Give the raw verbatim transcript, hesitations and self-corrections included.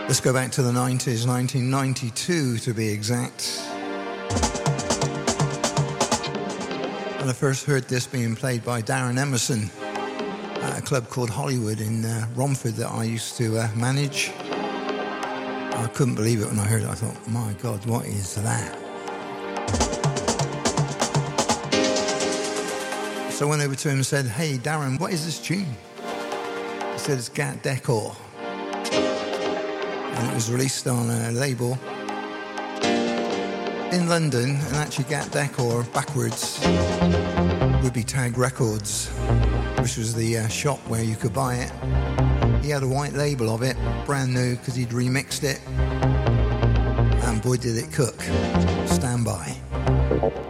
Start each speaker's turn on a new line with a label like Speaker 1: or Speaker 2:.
Speaker 1: Let's go back to the nineties, nineteen ninety-two to be exact. And I first heard this being played by Darren Emerson at a club called Hollywood in uh, Romford that I used to uh, manage. I couldn't believe it when I heard it. I thought, my God, what is that? So I went over to him and said, hey, Darren, what is this tune? He said, it's Gat Decor. And it was released on a label in London, and actually Gat Decor backwards would be Tag Records, which was the uh, shop where you could buy it. He had a white label of it, brand new, because he'd remixed it, and boy did it cook. Stand by.